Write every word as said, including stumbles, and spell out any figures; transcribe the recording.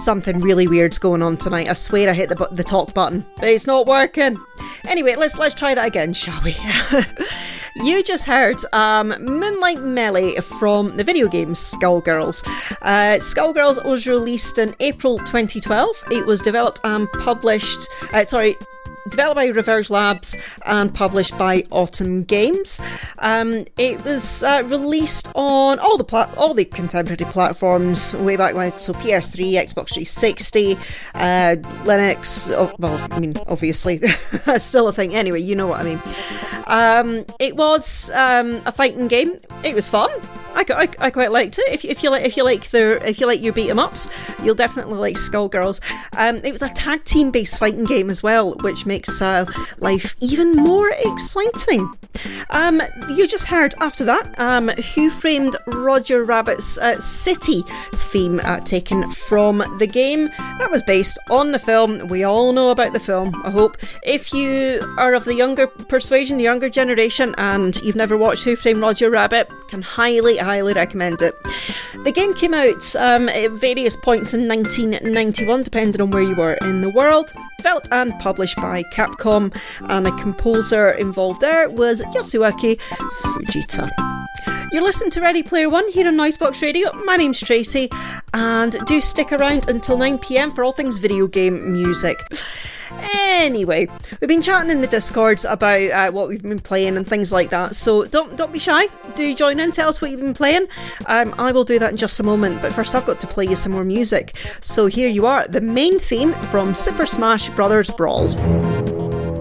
Something really weird's going on tonight. I swear I hit the, bu- the talk button, but it's not working. Anyway, let's let's try that again, shall we? You just heard um, Moonlight Melee from the video game Skullgirls. Uh, Skullgirls was released in April twenty twelve. It was developed and published, uh, sorry, developed by Reverse Labs and published by Autumn Games. Um, it was uh, released on all the pla- all the contemporary platforms way back when, so P S three, Xbox three sixty, uh, Linux. Oh, well, I mean, obviously, that's still a thing. Anyway, you know what I mean. Um, it was um, a fighting game. It was fun. I, I, I quite liked it. If, if you like, if you like the, if you like your beat 'em ups, you'll definitely like Skullgirls. Um, it was a tag team based fighting game as well, which makes uh, life even more exciting. Um, you just heard after that um, Who Framed Roger Rabbit's uh, City theme uh, taken from the game. That was based on the film. We all know about the film, I hope. If you are of the younger persuasion, the younger generation, and you've never watched Who Framed Roger Rabbit, can highly, highly recommend it. The game came out um, at various points in nineteen ninety-one, depending on where you were in the world. Developed and published by Capcom, and a composer involved there was Yasuaki Fujita. You're listening to Ready Player One here on Noisebox Radio. My name's Tracy, and do stick around until nine p.m. for all things video game music. Anyway, we've been chatting in the Discords about uh, what we've been playing and things like that, so don't don't be shy. Do join in, tell us what you've been playing. Um, I will do that in just a moment, but first I've got to play you some more music. So here you are, the main theme from Super Smash Bros. Brawl.